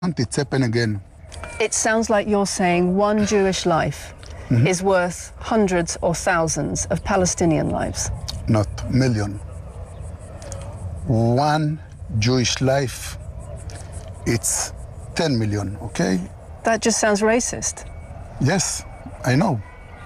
it's happened again. It sounds like you're saying one Jewish life is worth hundreds or thousands of Palestinian lives. Not million. One Jewish life, it's 10 million, okay? That just sounds racist. Yes, I know.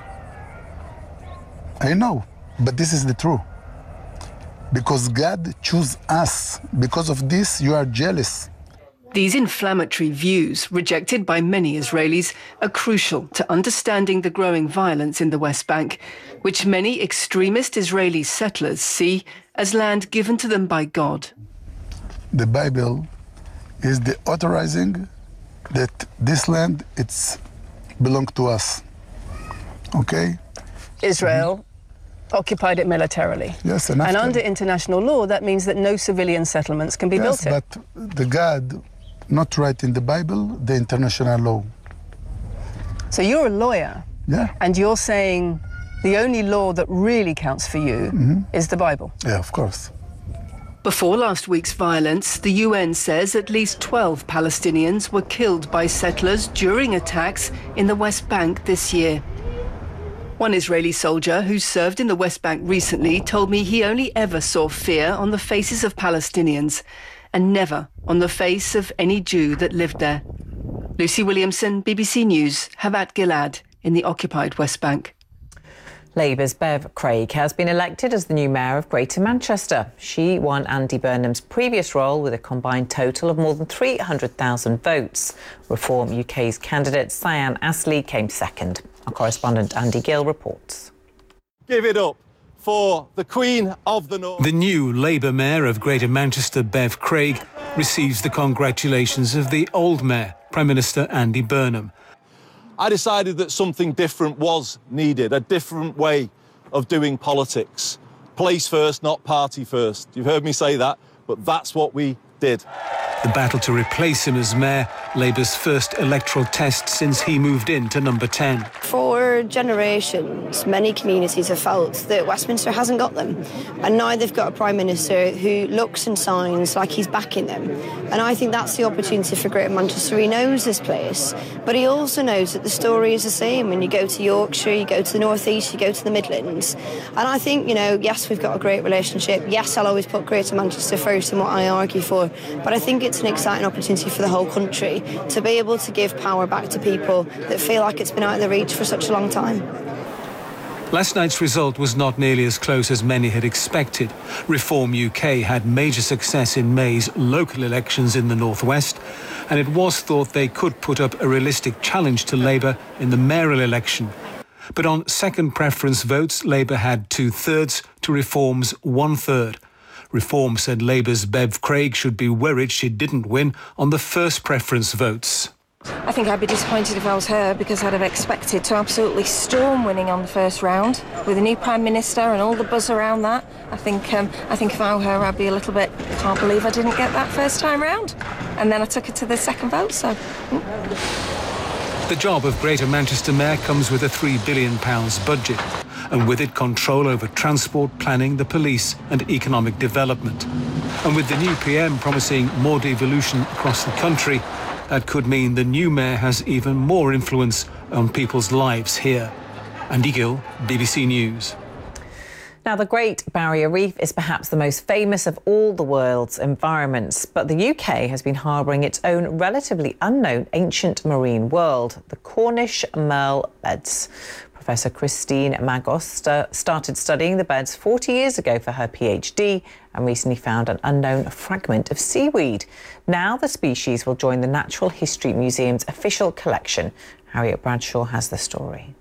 I know, but this is the truth. Because God chose us. Because of this, you are jealous. These inflammatory views, rejected by many Israelis, are crucial to understanding the growing violence in the West Bank, which many extremist Israeli settlers see as land given to them by God. The Bible is the authorizing that this land, it's belong to us, okay? Israel occupied it militarily. Yes, and under international law, that means that no civilian settlements can be built in. But the God not write in the Bible, the international law. So you're a lawyer, and you're saying the only law that really counts for you is the Bible? Yeah, of course. Before last week's violence, the UN says at least 12 Palestinians were killed by settlers during attacks in the West Bank this year. One Israeli soldier who served in the West Bank recently told me he only ever saw fear on the faces of Palestinians and never on the face of any Jew that lived there. Lucy Williamson, BBC News, Havat Gilad in the occupied West Bank. Labour's Bev Craig has been elected as the new mayor of Greater Manchester. She won Andy Burnham's previous role with a combined total of more than 300,000 votes. Reform UK's candidate Cyan Astley came second. Our correspondent Andy Gill reports. Give it up for the Queen of the North. The new Labour mayor of Greater Manchester, Bev Craig, receives the congratulations of the old mayor, Prime Minister Andy Burnham. I decided that something different was needed, a different way of doing politics. Place first, not party first. You've heard me say that, but that's what we did. The battle to replace him as mayor, Labour's first electoral test since he moved into number 10. For generations, many communities have felt that Westminster hasn't got them. And now they've got a Prime Minister who looks and sounds like he's backing them. And I think that's the opportunity for Greater Manchester. He knows this place, but he also knows that the story is the same. When you go to Yorkshire, you go to the North East, you go to the Midlands. And I think, yes, we've got a great relationship. Yes, I'll always put Greater Manchester first in what I argue for. But I think it's an exciting opportunity for the whole country to be able to give power back to people that feel like it's been out of their reach for such a long time. Last night's result was not nearly as close as many had expected. Reform UK had major success in May's local elections in the northwest, and it was thought they could put up a realistic challenge to Labour in the mayoral election. But on second preference votes, Labour had 2/3 to Reform's 1/3. Reform said Labour's Bev Craig should be worried she didn't win on the first preference votes. I think I'd be disappointed if I was her, because I'd have expected to absolutely storm winning on the first round with a new Prime Minister and all the buzz around that. I think if I were her, I'd be a little bit, can't believe I didn't get that first time round. And then I took it to the second vote, so... The job of Greater Manchester Mayor comes with a £3 billion budget, and with it control over transport, planning, the police and economic development. And with the new PM promising more devolution across the country, that could mean the new mayor has even more influence on people's lives here. Andy Gill, BBC News. Now, the Great Barrier Reef is perhaps the most famous of all the world's environments, but the UK has been harbouring its own relatively unknown ancient marine world, the Cornish Merle beds. Professor Christine Magos started studying the beds 40 years ago for her PhD and recently found an unknown fragment of seaweed. Now the species will join the Natural History Museum's official collection. Harriet Bradshaw has the story.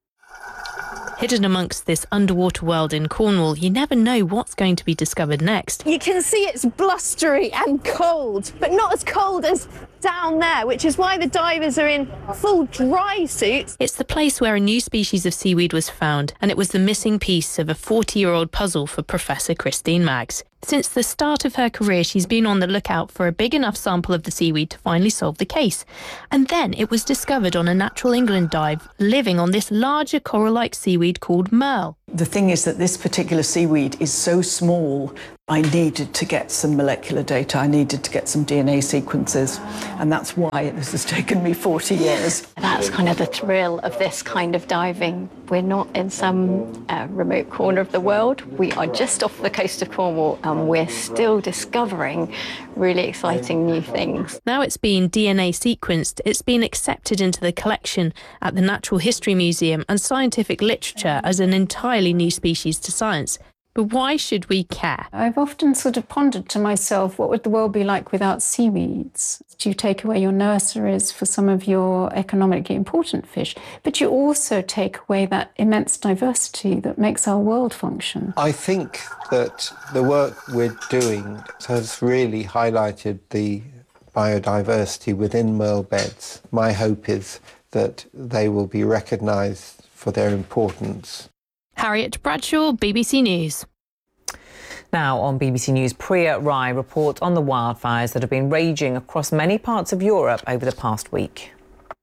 Hidden amongst this underwater world in Cornwall, you never know what's going to be discovered next. You can see it's blustery and cold, but not as cold as down there, which is why the divers are in full dry suits. It's the place where a new species of seaweed was found, and it was the missing piece of a 40-year-old puzzle for Professor Christine Maggs. Since the start of her career, she's been on the lookout for a big enough sample of the seaweed to finally solve the case. And then it was discovered on a Natural England dive, living on this larger coral-like seaweed called Merle. The thing is that this particular seaweed is so small, I needed to get some molecular data, I needed to get some DNA sequences, and that's why this has taken me 40 years. That's kind of the thrill of this kind of diving. We're not in some remote corner of the world. We are just off the coast of Cornwall, and we're still discovering really exciting new things. Now it's been DNA sequenced, it's been accepted into the collection at the Natural History Museum and scientific literature as an entirely new species to science. But why should we care? I've often sort of pondered to myself, what would the world be like without seaweeds? Do you take away your nurseries for some of your economically important fish, but you also take away that immense diversity that makes our world function? I think that the work we're doing has really highlighted the biodiversity within merle beds. My hope is that they will be recognised for their importance. Harriet Bradshaw, BBC News. Now on BBC News, Priya Rai reports on the wildfires that have been raging across many parts of Europe over the past week.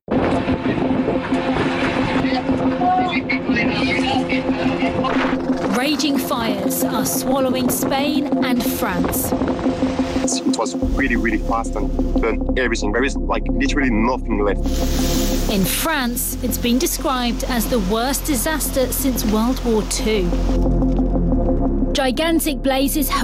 Raging fires are swallowing Spain and France. It was really, really fast and burned everything. There is literally nothing left. In France, it's been described as the worst disaster since World War II. Gigantic blazes have